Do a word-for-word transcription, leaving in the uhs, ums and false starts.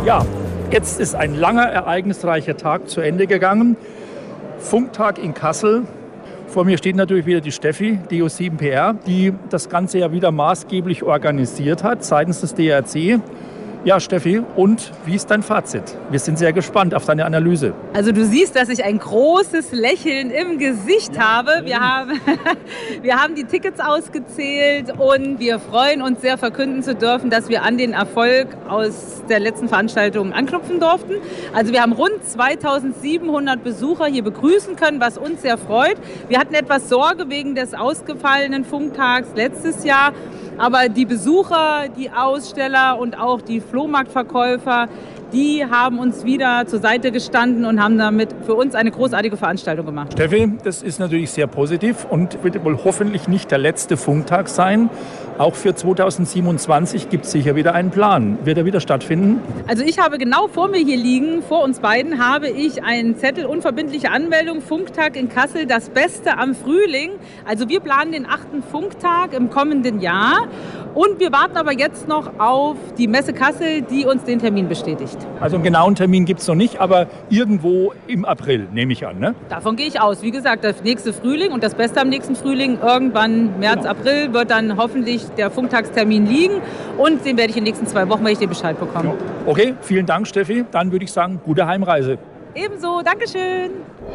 Ja, jetzt ist ein langer, ereignisreicher Tag zu Ende gegangen. Funktag in Kassel. Vor mir steht natürlich wieder die Steffi, D O sieben P R, die das Ganze ja wieder maßgeblich organisiert hat seitens des D R C. Ja, Steffi, und wie ist dein Fazit? Wir sind sehr gespannt auf deine Analyse. Also du siehst, dass ich ein großes Lächeln im Gesicht ja, habe. Wir haben, wir haben die Tickets ausgezählt und wir freuen uns sehr, verkünden zu dürfen, dass wir an den Erfolg aus der letzten Veranstaltung anknüpfen durften. Also wir haben rund zweitausendsiebenhundert Besucher hier begrüßen können, was uns sehr freut. Wir hatten etwas Sorge wegen des ausgefallenen Funktags letztes Jahr. Aber die Besucher, die Aussteller und auch die Flohmarktverkäufer, die haben uns wieder zur Seite gestanden und haben damit für uns eine großartige Veranstaltung gemacht. Steffi, das ist natürlich sehr positiv und wird wohl hoffentlich nicht der letzte Funktag sein. Auch für zweitausendsiebenundzwanzig gibt es sicher wieder einen Plan. Wird er wieder stattfinden? Also ich habe genau vor mir hier liegen, vor uns beiden, habe ich einen Zettel, unverbindliche Anmeldung, Funktag in Kassel, das Beste am Frühling. Also wir planen den achten Funktag im kommenden Jahr. Und wir warten aber jetzt noch auf die Messe Kassel, die uns den Termin bestätigt. Also einen genauen Termin gibt es noch nicht, aber irgendwo im April, nehme ich an, ne? Davon gehe ich aus. Wie gesagt, der nächste Frühling und das Beste am nächsten Frühling, irgendwann März, genau. April, wird dann hoffentlich der Funktagstermin liegen. Und den werde ich in den nächsten zwei Wochen, wenn ich den Bescheid bekomme. Okay, vielen Dank, Steffi. Dann würde ich sagen, gute Heimreise. Ebenso, Dankeschön.